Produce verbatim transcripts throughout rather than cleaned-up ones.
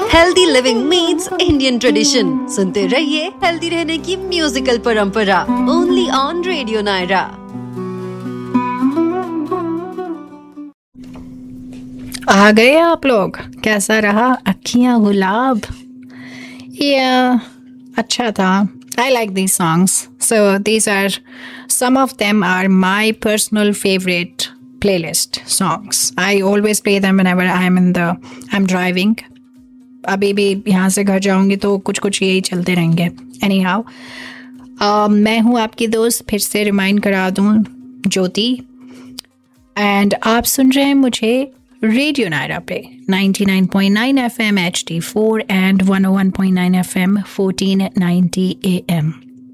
Healthy living meets Indian tradition. सुनते रहिए healthy रहने की म्यूजिकल परंपरा, ओनली ऑन रेडियो नायरा। आ गए आप लोग, कैसा रहा अखियां गुलाब? या अच्छा था। I like these songs. So these are, some of them are my personal favorite playlist songs. I always play them whenever I'm in the, I'm driving. अभी भी यहाँ से घर जाऊंगी तो कुछ कुछ यही चलते रहेंगे। Anyhow, uh, मैं हूँ आपकी दोस्त, फिर से रिमाइंड करा दूँ, ज्योति। एंड आप सुन रहे हैं मुझे रेडियो नायरा पे ninety-nine point nine F M H D four and one oh one point nine F M fourteen ninety A M.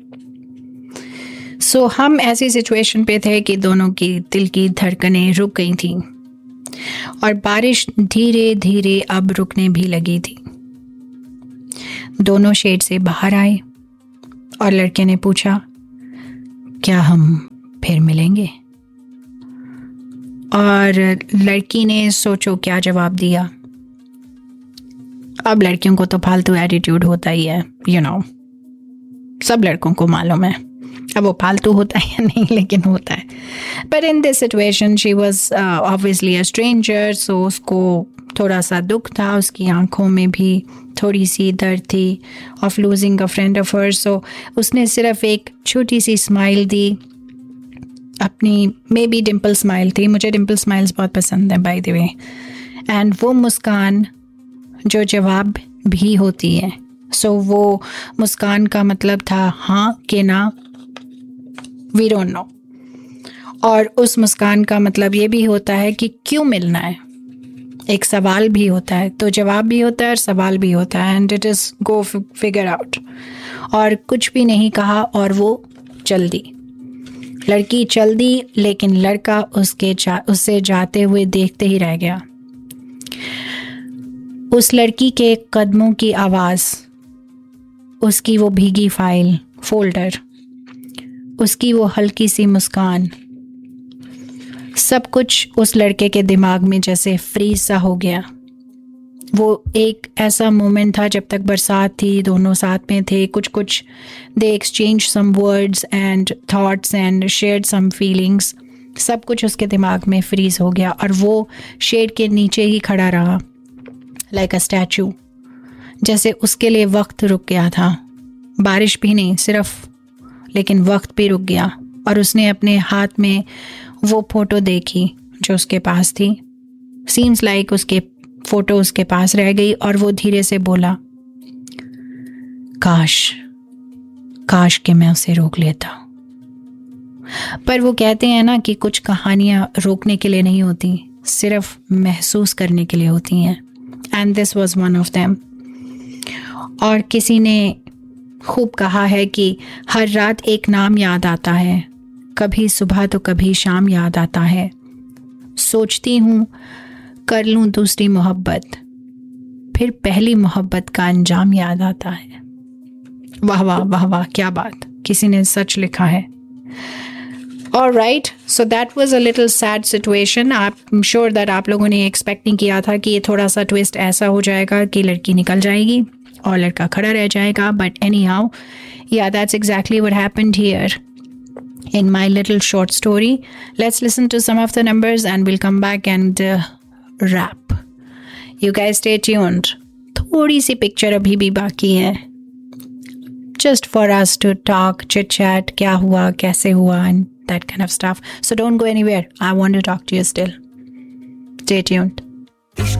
So so, हम ऐसी सिचुएशन पे थे कि दोनों की दिल की धड़कनें रुक गई थी और बारिश धीरे धीरे अब रुकने भी लगी थी। दोनों शेड से बाहर आए और लड़के ने पूछा, क्या हम फिर मिलेंगे? और लड़की ने सोचो क्या जवाब दिया। अब लड़कियों को तो फालतू एटीट्यूड होता ही है, यू you नो know, सब लड़कों को मालूम है। अब वो फालतू होता है या नहीं, लेकिन होता है। But in this situation she was obviously a stranger, सो उसको थोड़ा सा दुख था, उसकी आंखों में भी थोड़ी सी दर्द थी of losing a friend of her. सो उसने सिर्फ एक छोटी सी स्माइल दी, अपनी मे बी डिम्पल स्माइल थी। मुझे डिम्पल स्माइल्स बहुत पसंद है बाय द वे। एंड वो मुस्कान जो जवाब भी होती है। सो so, वो मुस्कान का मतलब था हाँ कि ना, वी डोंट नो। और उस मुस्कान का मतलब ये भी होता है कि क्यों मिलना है। एक सवाल भी होता है, तो जवाब भी होता है और सवाल भी होता है। And it is go figure out. और कुछ भी नहीं कहा और वो चल दी। लड़की चल दी, लेकिन लड़का उसके जा, उससे जाते हुए देखते ही रह गया। उस लड़की के कदमों की आवाज़, उसकी वो भीगी फाइल फोल्डर, उसकी वो हल्की सी मुस्कान, सब कुछ उस लड़के के दिमाग में जैसे फ्रीज सा हो गया। वो एक ऐसा मोमेंट था जब तक बरसात थी, दोनों साथ में थे, कुछ कुछ दे exchange some words and thoughts and shared some feelings. सब कुछ उसके दिमाग में फ्रीज हो गया और वो शेड के नीचे ही खड़ा रहा लाइक अ स्टैचू, जैसे उसके लिए वक्त रुक गया था। बारिश भी नहीं सिर्फ, लेकिन वक्त भी रुक गया। और उसने अपने हाथ में वो फोटो देखी जो उसके पास थी। सीम्स लाइक उसके फोटो उसके पास रह गई और वो धीरे से बोला, काश काश कि मैं उसे रोक लेता। पर वो कहते हैं ना कि कुछ कहानियां रोकने के लिए नहीं होती, सिर्फ महसूस करने के लिए होती हैं। And this was one of them. और किसी ने खूब कहा है कि हर रात एक नाम याद आता है, कभी सुबह तो कभी शाम याद आता है। सोचती हूँ कर लूँ दूसरी मोहब्बत, फिर पहली मोहब्बत का अंजाम याद आता है। वाह वाह वाह वाह, क्या बात, किसी ने सच लिखा है। All right, so that was a little sad situation. I'm sure that आप लोगों ने एक्सपेक्ट नहीं किया था कि ये थोड़ा सा ट्विस्ट ऐसा हो जाएगा कि लड़की निकल जाएगी और लड़का खड़ा रह जाएगा। But anyhow, yeah, that's exactly what happened here in my little short story. Let's listen to some of the numbers and we'll come back and uh, wrap. You guys stay tuned. थोड़ी सी picture अभी भी बाकी है, just for us to talk, chit chat, क्या हुआ, कैसे हुआ, and that kind of stuff. So don't go anywhere. I want to talk to you still. Stay tuned.